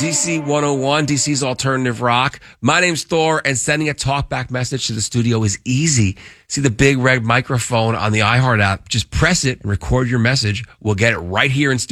DC 101, DC's Alternative Rock. My name's Thor, and sending a talkback message to the studio is easy. See the big red microphone on the iHeart app. Just press it and record your message. We'll get it right here in studio.